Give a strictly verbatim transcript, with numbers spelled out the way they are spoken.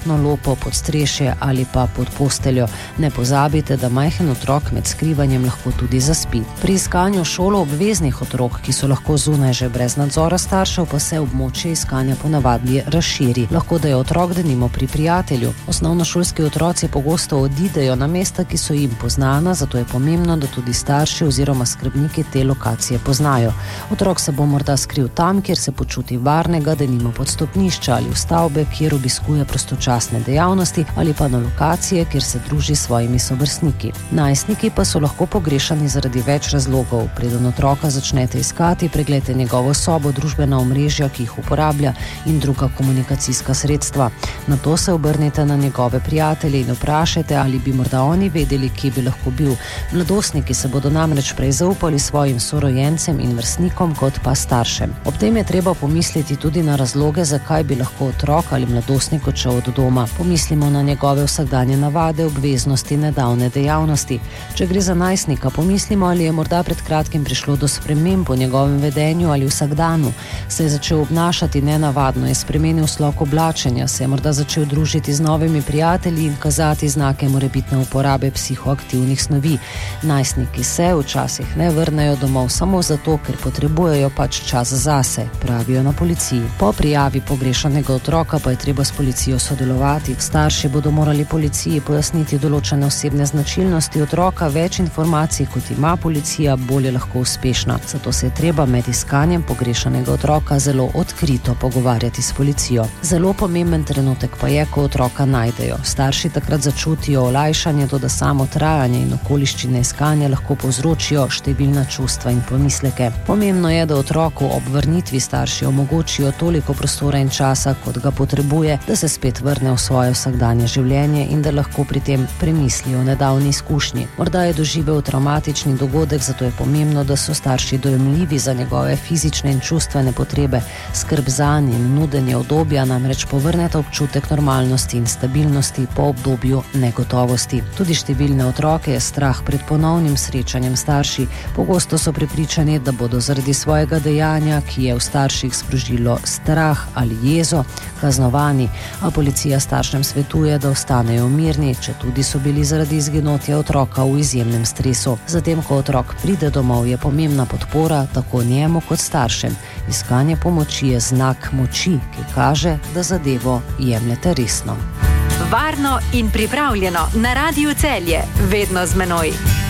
majhno lopo, pod strešje ali pa pod posteljo. Ne pozabite, da majhen otrok med skrivanjem lahko tudi zaspi. Pri iskanju šolo obveznih otrok, ki so lahko zunaj že brez nadzora staršev, pa se območje iskanja ponavadi razširi. Lahko da je otrok denimo pri prijatelju. Osnovnošolski otroci pogosto odidejo na mesta, ki so jim poznana, zato je pomembno, da tudi starši oziroma skrbniki te lokacije poznajo. Otrok se bo morda skril tam, kjer se počuti varnega, denimo pod stopnišča ali v stavbe, kjer obiskuje prostočasne dejavnosti ali pa na lokacije, kjer se druži s svojimi sovrstniki. Najstniki pa so lahko pogrešani zaradi več razlogov. Preden otroka začnete iskati, preglejte njegovo sobo, družbena omrežja, ki jih uporablja in druga komunikacijska sredstva. Nato se obrnite na njegove prijatelje in vprašajte, ali bi morda oni vedeli, kje bi lahko bil. Mladostniki se bodo namreč prej zaupali svojim sorojencem in vrstnikom kot pa staršem. Ob tem je treba pomisliti tudi na razloge, zakaj bi lahko otrok ali mladostnik odšel od doma. Pomislimo na njegove vsakdanje navade, obveznosti, nedavne dejavnosti. Če gre za najstnika, pomislimo, ali je morda pred kratkim prišlo do sprememb v njegovem vedenju ali vsakdanu. Se je začel obnašati nenavadno, je spremenil slog oblačenja, se je morda začel družiti z novimi prijatelji in kazati znake morebitne uporabe psihoaktivnih snovi. Najstniki se včasih ne vrnejo domov samo zato, ker potrebujejo pač čas zase, pravijo na policiji. Po prijavi pogrešanega otroka pa je treba s policijo sodelovati. Starši bodo morali policiji pojasniti določene osebne značilnosti otroka, več informacij kot ima policija, bolje lahko uspešna. Zato se je treba med iskanjem pogrešanega otroka zelo odkrito pogovarjati s policijo. Zelo pomemben trenutek pa je, ko otroka najdejo. Starši takrat začutijo olajšanje, toda samo trajanje in okoliščine iskanja lahko povzročijo številna čustva in pomisleke. Pomembno je, da otroku ob vrnitvi starši omogočijo toliko prostora in časa, kot ga potrebuje, da se spet vrne v svoje vsakdanje življenje in da lahko pri tem premisli o nedavni izkušnji. Morda je doživel travmatični dogodek, zato je pomembno, da so starši dojemljivi za njegove fizične in čustvene potrebe. Skrb zanj in nudenje udobja namreč povrneta občutek normalnosti in stabilnosti po obdobju negotovosti. Tudi številne otroke je strah pred ponovnim srečanjem starši. Pogosto so prepričani, da bodo zaradi svojega dejanja, ki je v starših sprožilo strah ali jezo, kaznovani, a policija staršem svetuje, da ostanejo mirni, če tudi so bili zaradi izginotja otroka v izjemnem stresu. Zatem, ko otrok pride domov, je pomembna podpora tako njemu kot staršem. Iskanje pomoči je znak moči, ki kaže, da zadevo jemljete resno. Varno in pripravljeno na Radiu Celje, vedno z menoj.